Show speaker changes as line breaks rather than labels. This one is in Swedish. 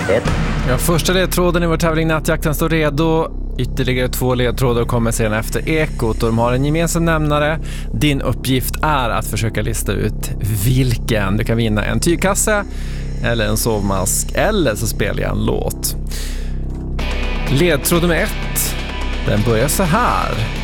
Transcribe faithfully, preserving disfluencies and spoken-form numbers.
ett.
Ja, första ledtråden i vår tävling Nattjakten står redo. Ytterligare två ledtrådar kommer sedan efter ekot och de har en gemensam nämnare. Din uppgift är att försöka lista ut vilken. Du kan vinna en tygkasse eller en sovmask eller så spelar jag en låt. Ledtråd nummer ett. Den börjar så här.